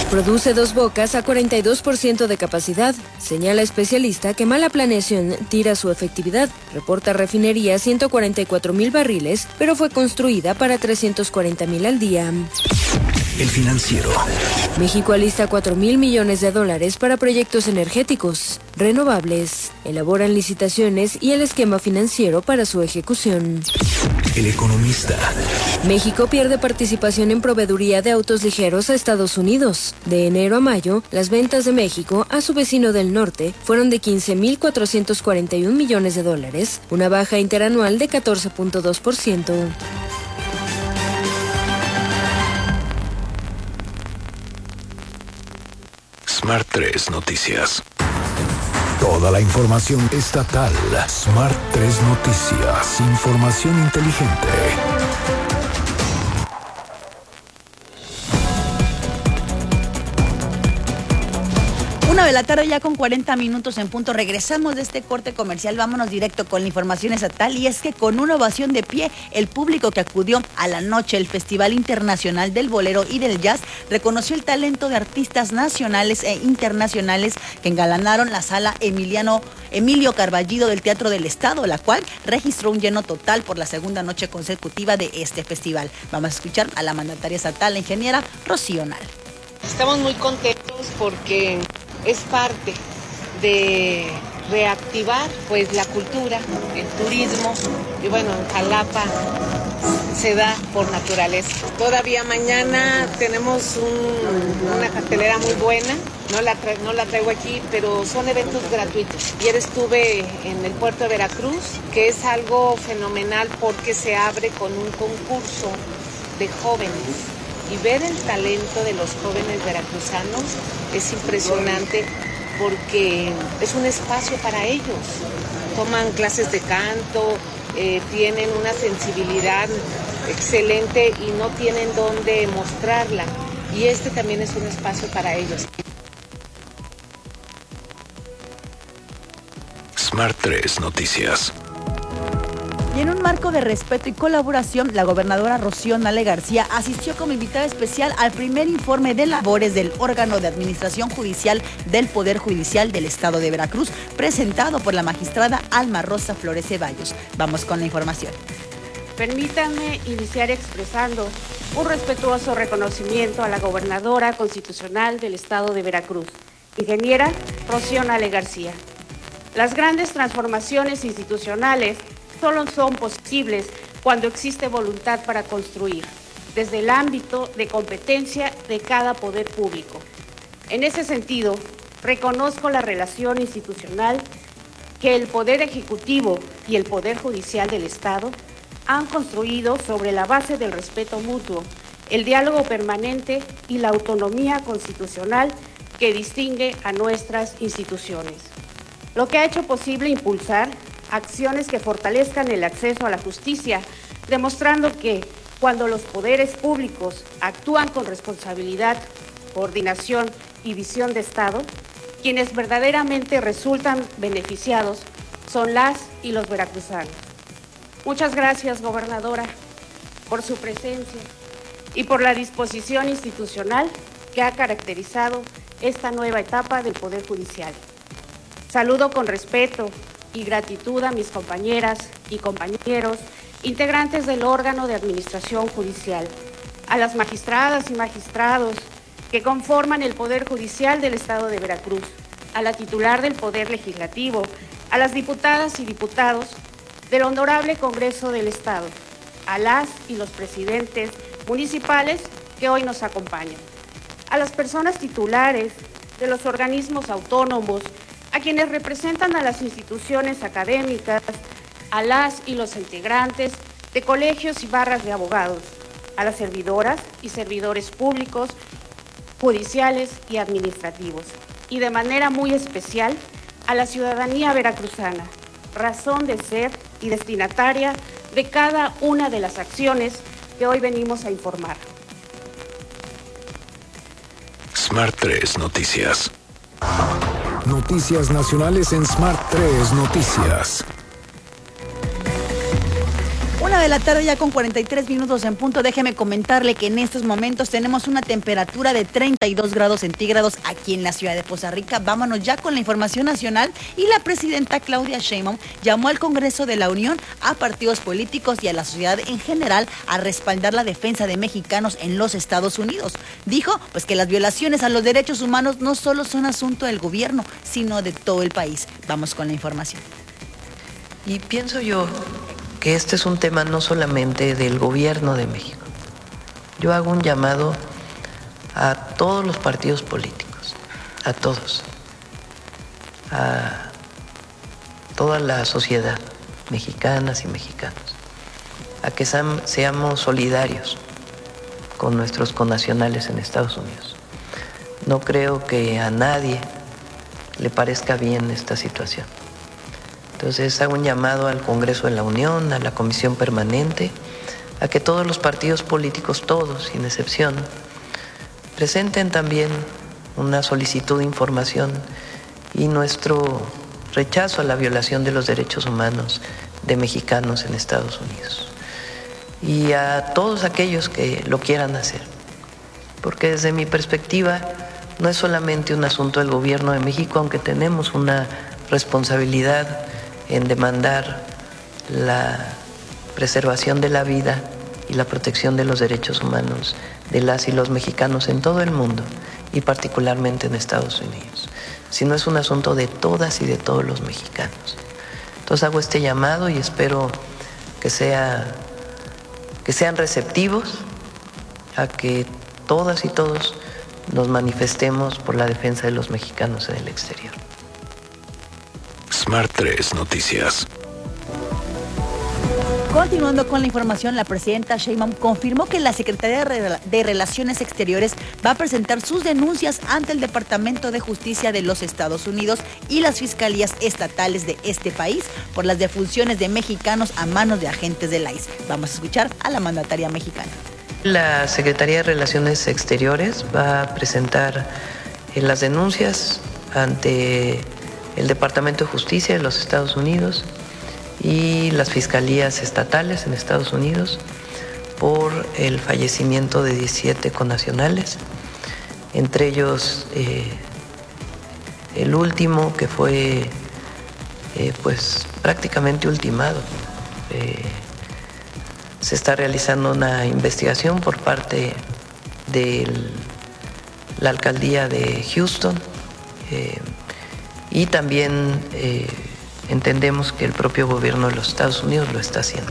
Produce Dos Bocas a 42% de capacidad. Señala especialista que mala planeación tira su efectividad. Reporta refinería 144,000 barriles, pero fue construida para 340,000 al día. El Financiero. México alista $4,000 millones para proyectos energéticos renovables. Elaboran licitaciones y el esquema financiero para su ejecución. El Economista. México pierde participación en proveeduría de autos ligeros a Estados Unidos. De enero a mayo, las ventas de México a su vecino del norte fueron de $15,441 millones, una baja interanual de 14.2%. Smart 3 Noticias. Toda la información estatal. Smart 3 Noticias. Información inteligente. 1:00 ya con 40 minutos en punto. Regresamos de este corte comercial, vámonos directo con la información estatal, y es que con una ovación de pie, el público que acudió a la noche del Festival Internacional del Bolero y del Jazz reconoció el talento de artistas nacionales e internacionales que engalanaron la sala Emilio Carballido del Teatro del Estado, la cual registró un lleno total por la segunda noche consecutiva de este festival. Vamos a escuchar a la mandataria estatal, la ingeniera Rocío Nal. Estamos muy contentos porque es parte de reactivar pues la cultura, el turismo, y bueno, en Jalapa se da por naturaleza. Todavía mañana tenemos una cartelera muy buena, no la traigo aquí, pero son eventos gratuitos. Ayer estuve en el puerto de Veracruz, que es algo fenomenal porque se abre con un concurso de jóvenes. Y ver el talento de los jóvenes veracruzanos es impresionante porque es un espacio para ellos. Toman clases de canto, tienen una sensibilidad excelente y no tienen dónde mostrarla. Y este también es un espacio para ellos. Smart 3 Noticias. Y en un marco de respeto y colaboración, la gobernadora Rocío Nale García asistió como invitada especial al primer informe de labores del órgano de administración judicial del Poder Judicial del Estado de Veracruz, presentado por la magistrada Alma Rosa Flores Ceballos. Vamos con la información. Permítanme iniciar expresando un respetuoso reconocimiento a la gobernadora constitucional del Estado de Veracruz, ingeniera Rocío Nale García. Las grandes transformaciones institucionales solo son posibles cuando existe voluntad para construir, desde el ámbito de competencia de cada poder público. En ese sentido, reconozco la relación institucional que el Poder Ejecutivo y el Poder Judicial del Estado han construido sobre la base del respeto mutuo, el diálogo permanente y la autonomía constitucional que distingue a nuestras instituciones. Lo que ha hecho posible impulsar acciones que fortalezcan el acceso a la justicia, demostrando que cuando los poderes públicos actúan con responsabilidad, coordinación y visión de Estado, quienes verdaderamente resultan beneficiados son las y los veracruzanos. Muchas gracias, gobernadora, por su presencia y por la disposición institucional que ha caracterizado esta nueva etapa del Poder Judicial. Saludo con respeto y gratitud a mis compañeras y compañeros, integrantes del órgano de administración judicial, a las magistradas y magistrados que conforman el Poder Judicial del Estado de Veracruz, a la titular del Poder Legislativo, a las diputadas y diputados del Honorable Congreso del Estado, a las y los presidentes municipales que hoy nos acompañan, a las personas titulares de los organismos autónomos, a quienes representan a las instituciones académicas, a las y los integrantes de colegios y barras de abogados, a las servidoras y servidores públicos, judiciales y administrativos, y de manera muy especial a la ciudadanía veracruzana, razón de ser y destinataria de cada una de las acciones que hoy venimos a informar. Smart 3 Noticias. Noticias nacionales en Smart 3 Noticias. 1:00 ya con 43 minutos en punto. Déjeme comentarle que en estos momentos tenemos una temperatura de 32 grados centígrados aquí en la ciudad de Poza Rica. Vámonos ya con la información nacional. Y la presidenta Claudia Sheinbaum llamó al Congreso de la Unión, a partidos políticos y a la sociedad en general a respaldar la defensa de mexicanos en los Estados Unidos. Dijo pues que las violaciones a los derechos humanos no solo son asunto del gobierno, sino de todo el país. Vamos con la información. Y pienso yo que este es un tema no solamente del gobierno de México. Yo hago un llamado a todos los partidos políticos, a todos, a toda la sociedad, mexicanas y mexicanos, a que seamos solidarios con nuestros connacionales en Estados Unidos. No creo que a nadie le parezca bien esta situación. Entonces hago un llamado al Congreso de la Unión, a la Comisión Permanente, a que todos los partidos políticos, todos, sin excepción, presenten también una solicitud de información y nuestro rechazo a la violación de los derechos humanos de mexicanos en Estados Unidos. Y a todos aquellos que lo quieran hacer, porque desde mi perspectiva no es solamente un asunto del gobierno de México, aunque tenemos una responsabilidad en demandar la preservación de la vida y la protección de los derechos humanos de las y los mexicanos en todo el mundo y particularmente en Estados Unidos, sino es un asunto de todas y de todos los mexicanos. Entonces hago este llamado y espero que sean receptivos a que todas y todos nos manifestemos por la defensa de los mexicanos en el exterior. Smart 3 Noticias. Continuando con la información, la presidenta Sheinbaum confirmó que la Secretaría de Relaciones Exteriores va a presentar sus denuncias ante el Departamento de Justicia de los Estados Unidos y las fiscalías estatales de este país por las defunciones de mexicanos a manos de agentes del ICE. Vamos a escuchar a la mandataria mexicana. La Secretaría de Relaciones Exteriores va a presentar las denuncias ante el Departamento de Justicia de los Estados Unidos y las fiscalías estatales en Estados Unidos por el fallecimiento de 17 connacionales, entre ellos el último que fue pues prácticamente ultimado. Se está realizando una investigación por parte de la alcaldía de Houston y también entendemos que el propio gobierno de los Estados Unidos lo está haciendo.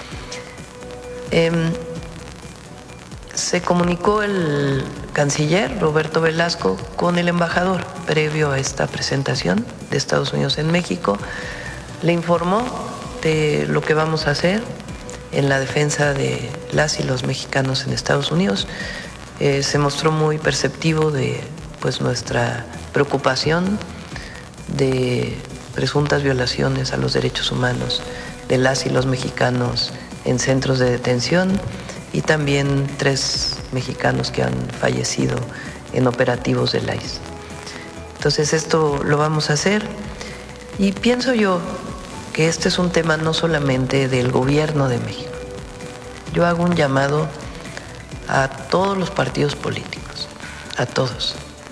Se comunicó el canciller Roberto Velasco con el embajador previo a esta presentación de Estados Unidos en México. Le informó de lo que vamos a hacer en la defensa de las y los mexicanos en Estados Unidos. Se mostró muy perceptivo de pues nuestra preocupación de presuntas violaciones a los derechos humanos de las y los mexicanos en centros de detención y también 3 mexicanos que han fallecido en operativos del ICE. Entonces esto lo vamos a hacer y pienso yo que este es un tema no solamente del gobierno de México. Yo hago un llamado a todos los partidos políticos, a todos,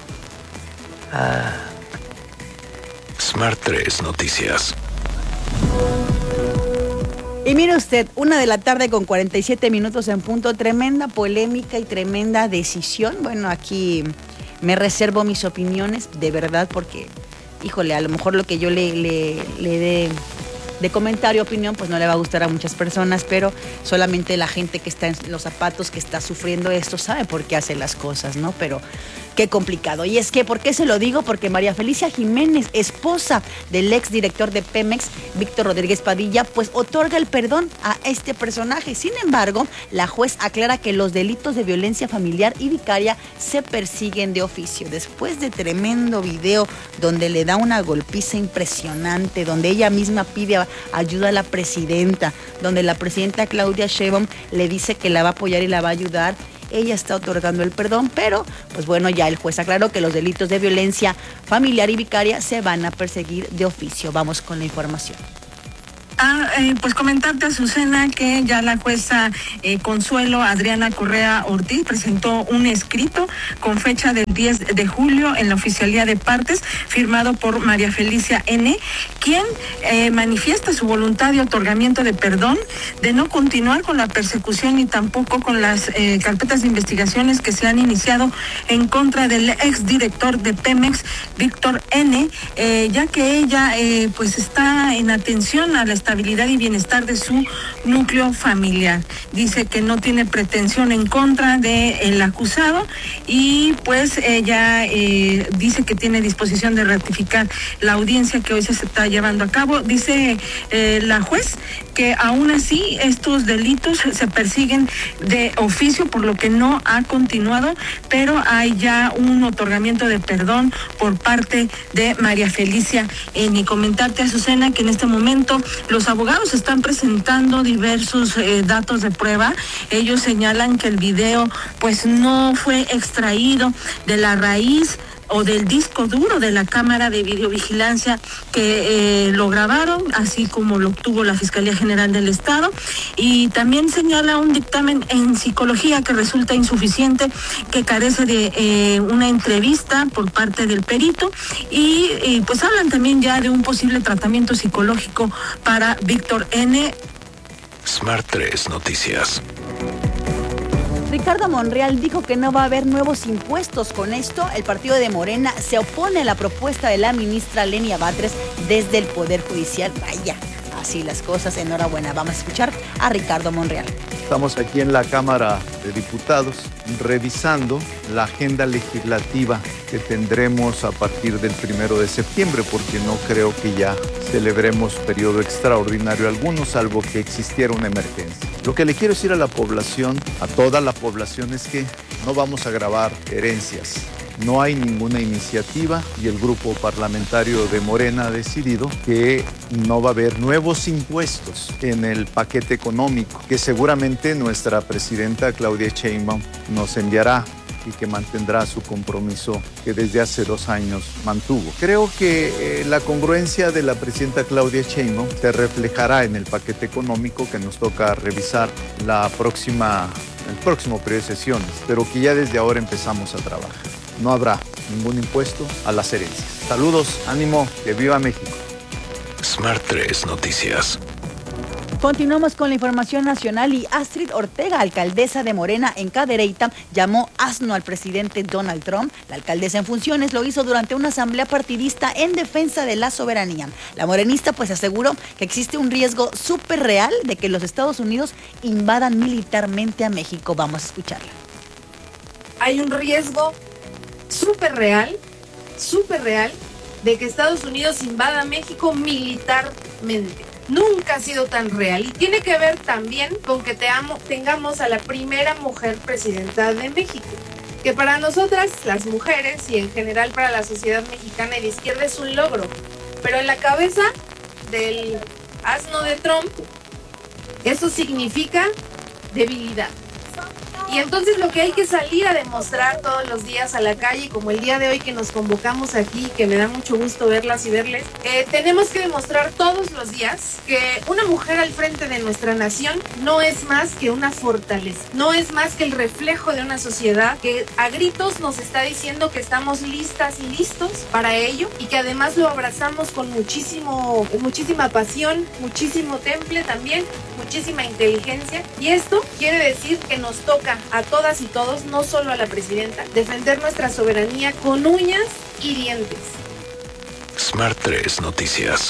Smart 3 Noticias. Y mire usted, 1:00 con 47 minutos en punto, tremenda polémica y tremenda decisión. Bueno, aquí me reservo mis opiniones, de verdad, porque, híjole, a lo mejor lo que yo le dé de comentario, opinión, pues no le va a gustar a muchas personas, pero solamente la gente que está en los zapatos, que está sufriendo esto, sabe por qué hace las cosas, ¿no? Pero qué complicado. Y es que, ¿por qué se lo digo? Porque María Felicia Jiménez, esposa del exdirector de Pemex, Víctor Rodríguez Padilla, pues otorga el perdón a este personaje. Sin embargo, la juez aclara que los delitos de violencia familiar y vicaria se persiguen de oficio. Después de tremendo video donde le da una golpiza impresionante, donde ella misma pide ayuda a la presidenta, donde la presidenta Claudia Sheinbaum le dice que la va a apoyar y la va a ayudar, ella está otorgando el perdón, pero pues bueno, ya el juez aclaró que los delitos de violencia familiar y vicaria se van a perseguir de oficio. Vamos con la información. Pues comentarte, Azucena, que ya la jueza Consuelo Adriana Correa Ortiz presentó un escrito con fecha del 10 de julio en la Oficialía de Partes, firmado por María Felicia N., quien manifiesta su voluntad de otorgamiento de perdón, de no continuar con la persecución ni tampoco con las carpetas de investigaciones que se han iniciado en contra del exdirector de Pemex, Víctor N., ya que ella pues está en atención a la estabilidad y bienestar de su núcleo familiar. Dice que no tiene pretensión en contra del acusado y pues ella dice que tiene disposición de ratificar la audiencia que hoy se está llevando a cabo. Dice la juez que aún así estos delitos se persiguen de oficio, por lo que no ha continuado, pero hay ya un otorgamiento de perdón por parte de María Felicia. Ni comentarte, Azucena, que en este momento los abogados están presentando diversos datos de prueba. Ellos señalan que el video pues no fue extraído de la raíz o del disco duro de la cámara de videovigilancia que lo grabaron, así como lo obtuvo la Fiscalía General del Estado, y también señala un dictamen en psicología que resulta insuficiente, que carece de una entrevista por parte del perito, y pues hablan también ya de un posible tratamiento psicológico para Víctor N. Smart 3 Noticias. Ricardo Monreal dijo que no va a haber nuevos impuestos. Con esto, el partido de Morena se opone a la propuesta de la ministra Lenia Batres desde el Poder Judicial. Vaya, así las cosas. Enhorabuena. Vamos a escuchar a Ricardo Monreal. Estamos aquí en la Cámara de Diputados revisando la agenda legislativa que tendremos a partir del 1 de septiembre, porque no creo que ya celebremos periodo extraordinario alguno, salvo que existiera una emergencia. Lo que le quiero decir a la población, a toda la población, es que no vamos a gravar herencias. No hay ninguna iniciativa y el grupo parlamentario de Morena ha decidido que no va a haber nuevos impuestos en el paquete económico que seguramente nuestra presidenta Claudia Sheinbaum nos enviará y que mantendrá su compromiso que desde hace 2 años mantuvo. Creo que la congruencia de la presidenta Claudia Sheinbaum se reflejará en el paquete económico que nos toca revisar el próximo periodo de sesiones, pero que ya desde ahora empezamos a trabajar. No habrá ningún impuesto a las herencias. Saludos, ánimo, que viva México. Smart 3 Noticias. Continuamos con la información nacional y Astrid Ortega, alcaldesa de Morena en Cadereyta, llamó asno al presidente Donald Trump. La alcaldesa en funciones lo hizo durante una asamblea partidista en defensa de la soberanía. La morenista pues aseguró que existe un riesgo súper real de que los Estados Unidos invadan militarmente a México. Vamos a escucharla. Hay un riesgo súper real de que Estados Unidos invada México militarmente. Nunca ha sido tan real y tiene que ver también con que tengamos a la primera mujer presidenta de México, que para nosotras, las mujeres y en general para la sociedad mexicana y de izquierda es un logro, pero en la cabeza del asno de Trump eso significa debilidad. Y entonces lo que hay que salir a demostrar todos los días a la calle, como el día de hoy que nos convocamos aquí, que me da mucho gusto verlas y verles, tenemos que demostrar todos los días que una mujer al frente de nuestra nación no es más que una fortaleza, no es más que el reflejo de una sociedad que a gritos nos está diciendo que estamos listas y listos para ello y que además lo abrazamos con muchísima pasión, muchísimo temple también, muchísima inteligencia. Y esto quiere decir que nos toca a todas y todos, no solo a la presidenta, defender nuestra soberanía con uñas y dientes. Smart 3 Noticias.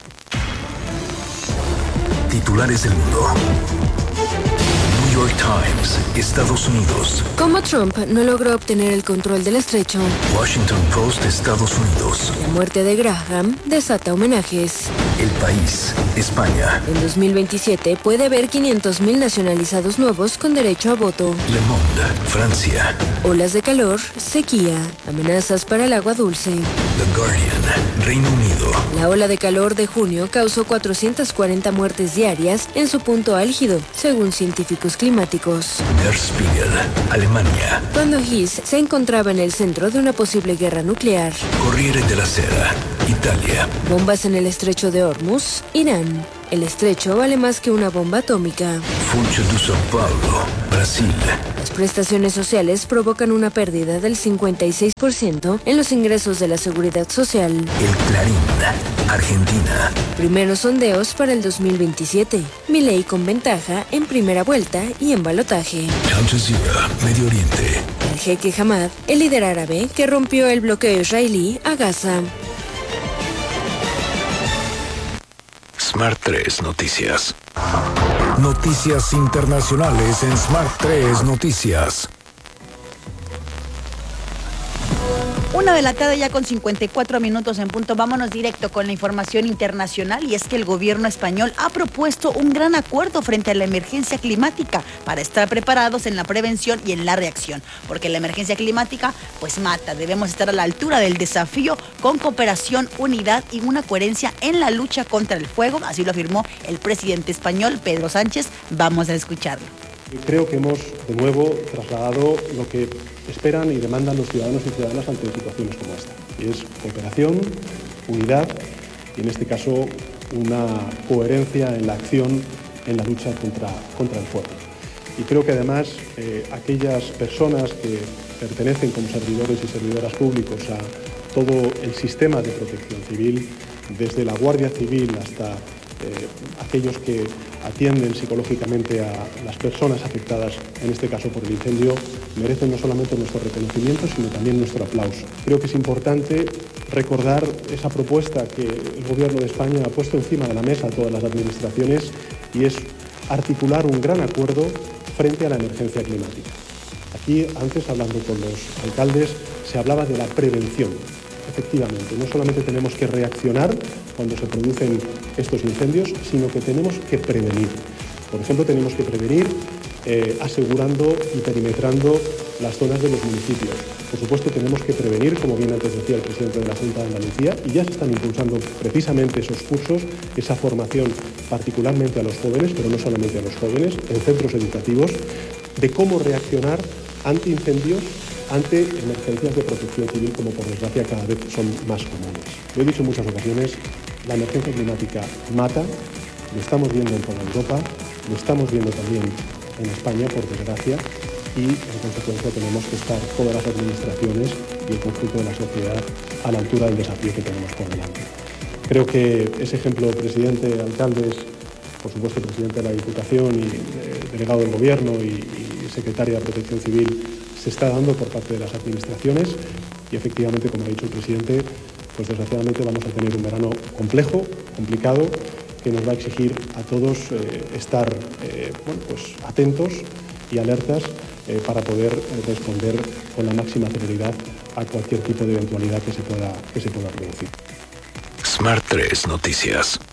Titulares del mundo. New York Times, Estados Unidos. Como Trump no logró obtener el control del estrecho, Washington Post, Estados Unidos. la muerte de Graham desata homenajes. El País, España. En 2027 puede haber 500,000 nacionalizados nuevos con derecho a voto. Le Monde, Francia. Olas de calor, sequía, amenazas para el agua dulce. The Guardian, Reino Unido. La ola de calor de junio causó 440 muertes diarias en su punto álgido, según científicos climáticos. Der Spiegel, Alemania. Cuando Hiss se encontraba en el centro de una posible guerra nuclear. Corriere della Sera, Italia. Bombas en el estrecho de Hormuz, Irán. El estrecho vale más que una bomba atómica. Funcho de São Paulo, Brasil. Las prestaciones sociales provocan una pérdida del 56% en los ingresos de la seguridad social. El Clarín, Argentina. Primeros sondeos para el 2027. Milei con ventaja en primera vuelta y en balotaje. Al Jazeera, Medio Oriente. El jeque Hamad, el líder árabe que rompió el bloqueo israelí a Gaza. Smart 3 Noticias. Noticias internacionales en Smart 3 Noticias. 1:00 ya con 54 minutos en punto. Vámonos directo con la información internacional, y es que el gobierno español ha propuesto un gran acuerdo frente a la emergencia climática para estar preparados en la prevención y en la reacción, porque la emergencia climática pues mata. Debemos estar a la altura del desafío con cooperación, unidad y una coherencia en la lucha contra el fuego, así lo afirmó el presidente español Pedro Sánchez. Vamos a escucharlo. Creo que hemos de nuevo trasladado lo que esperan y demandan los ciudadanos y ciudadanas ante situaciones como esta, y es cooperación, unidad y en este caso una coherencia en la acción en la lucha contra el fuego. Y creo que además aquellas personas que pertenecen como servidores y servidoras públicos a todo el sistema de protección civil, desde la Guardia Civil hasta aquellos que atienden psicológicamente a las personas afectadas, en este caso por el incendio, merecen no solamente nuestro reconocimiento, sino también nuestro aplauso. Creo que es importante recordar esa propuesta que el Gobierno de España ha puesto encima de la mesa a todas las administraciones, y es articular un gran acuerdo frente a la emergencia climática. Aquí, antes, hablando con los alcaldes, se hablaba de la prevención. Efectivamente, no solamente tenemos que reaccionar cuando se producen estos incendios, sino que tenemos que prevenir. Por ejemplo, tenemos que prevenir asegurando y perimetrando las zonas de los municipios. Por supuesto, tenemos que prevenir, como bien antes decía el presidente de la Junta de Andalucía, y ya se están impulsando precisamente esos cursos, esa formación particularmente a los jóvenes, pero no solamente a los jóvenes, en centros educativos, de cómo reaccionar ante incendios, ante emergencias de protección civil, como por desgracia cada vez son más comunes. Lo he dicho en muchas ocasiones, la emergencia climática mata, lo estamos viendo en toda Europa, lo estamos viendo también en España, por desgracia, y en consecuencia tenemos que estar todas las administraciones y el conjunto de la sociedad a la altura del desafío que tenemos por delante. Creo que ese ejemplo, presidente, alcaldes, por supuesto presidente de la Diputación y delegado del Gobierno y secretaria de Protección Civil, se está dando por parte de las administraciones, y efectivamente, como ha dicho el presidente, pues desgraciadamente vamos a tener un verano complejo, complicado, que nos va a exigir a todos estar atentos y alertas para poder responder con la máxima celeridad a cualquier tipo de eventualidad que se pueda producir. Smart 3 Noticias.